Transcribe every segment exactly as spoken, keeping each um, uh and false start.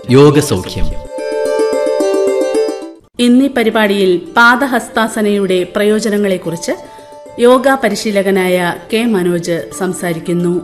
യോഗസൗഖ്യം. ഇന്നീ പരിപാടിയിൽ പാദഹസ്താസനയുടെ പ്രയോജനങ്ങളെക്കുറിച്ച് യോഗ പരിശീലകനായ കെ മനോജ് സംസാരിക്കുന്നു.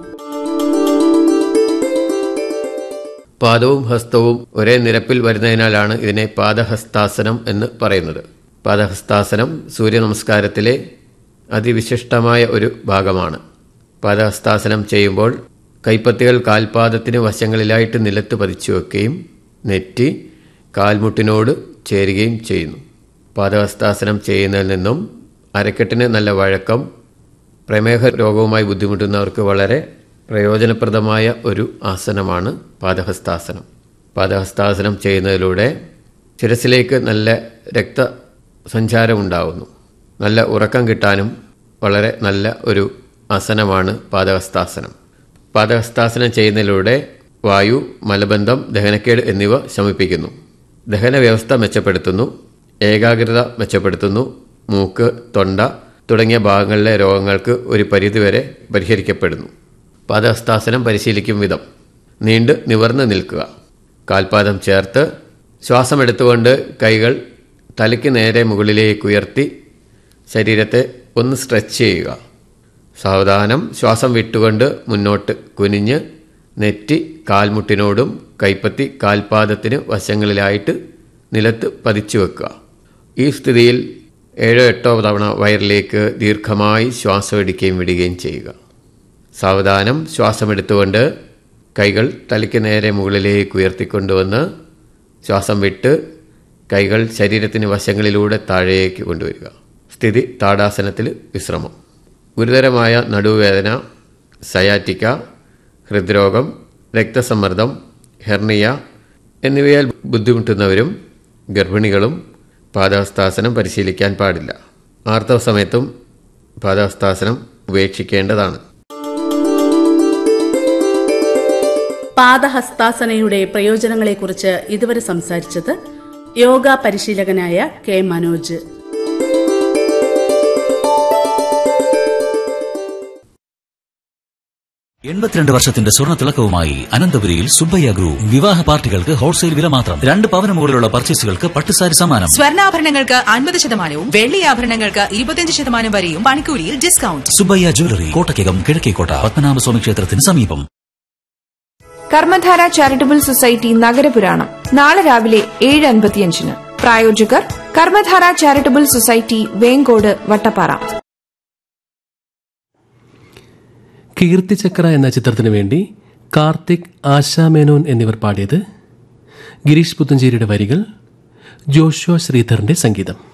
പാദവും ഹസ്തവും ഒരേ നിരപ്പിൽ വരുന്നതിനാലാണ് ഇതിനെ പാദഹസ്താസനം എന്ന് പറയുന്നത്. പാദഹസ്താസനം സൂര്യ നമസ്കാരത്തിലെ അതിവിശിഷ്ടമായ ഒരു ഭാഗമാണ്. പാദഹസ്താസനം ചെയ്യുമ്പോൾ കൈപ്പത്തികൾ കാൽപാദത്തിന് വശങ്ങളിലായിട്ട് നിലത്ത് പതിച്ചു വെക്കുകയും നെറ്റി കാൽമുട്ടിനോട് ചേരുകയും ചെയ്യുന്നു. പാദഹസ്താസനം ചെയ്യുന്നതിൽ നിന്നും അരക്കെട്ടിന് നല്ല വഴക്കം, പ്രമേഹ രോഗവുമായി ബുദ്ധിമുട്ടുന്നവർക്ക് വളരെ പ്രയോജനപ്രദമായ ഒരു ആസനമാണ് പാദഹസ്താസനം. പാദഹസ്താസനം ചെയ്യുന്നതിലൂടെ ശിരസിലേക്ക് നല്ല രക്തസഞ്ചാരം ഉണ്ടാകുന്നു. നല്ല ഉറക്കം കിട്ടാനും വളരെ നല്ല ഒരു ആസനമാണ് പാദഹസ്താസനം. പാദഹസ്താസനം ചെയ്യുന്നതിലൂടെ വായു, മലബന്ധം, ദഹനക്കേട് എന്നിവ ശമിപ്പിക്കുന്നു. ദഹന വ്യവസ്ഥ മെച്ചപ്പെടുത്തുന്നു, ഏകാഗ്രത മെച്ചപ്പെടുത്തുന്നു, മൂക്ക്, തൊണ്ട തുടങ്ങിയ ഭാഗങ്ങളിലെ രോഗങ്ങൾക്ക് ഒരു പരിധിവരെ പരിഹരിക്കപ്പെടുന്നു. പാദഹസ്താസനം പരിശീലിക്കും വിധം: നീണ്ട് നിവർന്ന് നിൽക്കുക, കാൽപാദം ചേർത്ത് ശ്വാസമെടുത്തുകൊണ്ട് കൈകൾ തലയ്ക്ക് നേരെ മുകളിലേക്ക് ഉയർത്തി ശരീരത്തെ ഒന്ന് സ്ട്രെച്ച് ചെയ്യുക. സാവധാനം ശ്വാസം വിട്ടുകൊണ്ട് മുന്നോട്ട് കുനിഞ്ഞ് നെറ്റി കാൽമുട്ടിനോടും കൈപ്പത്തി കാൽപാദത്തിന് വശങ്ങളിലായിട്ട് നിലത്ത് പതിച്ചു വെക്കുക. ഈ സ്ഥിതിയിൽ ഏഴോ എട്ടോ തവണ വയറിലേക്ക് ദീർഘമായി ശ്വാസം എടുക്കുകയും വിടുകയും ചെയ്യുക. സാവധാനം ശ്വാസമെടുത്തുകൊണ്ട് കൈകൾ തലയ്ക്ക് നേരെ മുകളിലേക്ക് ഉയർത്തിക്കൊണ്ടുവന്ന് ശ്വാസം വിട്ട് കൈകൾ ശരീരത്തിന് വശങ്ങളിലൂടെ താഴേക്ക് കൊണ്ടുവരിക. സ്ഥിതി താടാസനത്തിൽ വിശ്രമം. ഗുരുതരമായ നടുവേദന, സയാറ്റിക്ക, ഹൃദ്രോഗം, രക്തസമ്മർദ്ദം, ഹെർണിയ എന്നിവയാൽ ബുദ്ധിമുട്ടുന്നവരും ഗർഭിണികളും പാദഹസ്താസനം പരിശീലിക്കാൻ പാടില്ല. ആർത്തവ സമയത്തും പാദഹസ്താസനം ഉപേക്ഷിക്കേണ്ടതാണ്. പാദഹസ്താസനയുടെ പ്രയോജനങ്ങളെക്കുറിച്ച് ഇതുവരെ സംസാരിച്ചത് യോഗ പരിശീലകനായ കെ മനോജ്. എൺപത്തിരണ്ട് വർഷത്തിന്റെ സ്വർണ്ണ തിളക്കവുമായി അനന്തപുരിയിൽ സുബ്ബയ്യ ഗ്രൂപ്പ് വിവാഹ പാർട്ടികൾക്ക് ഹോൾസെയിൽ വില മാത്രം. രണ്ട് പവന് മുകളിലുള്ള പർച്ചേസുകൾക്ക് പട്ടുസാരി സമ്മാനം. സ്വർണ്ണാഭരണങ്ങൾക്ക് അൻപത് ശതമാനവും വെള്ളി ആഭരണങ്ങൾക്ക് ഇരുപത്തിയഞ്ച് ശതമാനം വരെയും പണിക്കൂലിയിൽ ഡിസ്കൗണ്ട്. സുബ്ബയ്യ ജ്വല്ലറി, കോട്ടയ്ക്കകം, കിഴക്കേക്കോട്ട, പത്മനാഭസ്വാമി ക്ഷേത്രത്തിന് സമീപം. കർമ്മധാര ചാരിറ്റബിൾ സൊസൈറ്റി നഗരപുരാണം നാളെ രാവിലെ ഏഴ് അൻപത്തിയഞ്ചിന്. പ്രായോജകർ കർമ്മധാര ചാരിറ്റബിൾ സൊസൈറ്റി, വേങ്കോട്, വട്ടപ്പാറ. കീർത്തിചക്ര എന്ന ചിത്രത്തിനു വേണ്ടി കാർത്തിക്, ആശാ മേനോൻ എന്നിവർ പാടിയത്. ഗിരീഷ് പുത്തഞ്ചേരിയുടെ വരികൾ, ജോഷുവ ശ്രീധറിന്റെ സംഗീതം.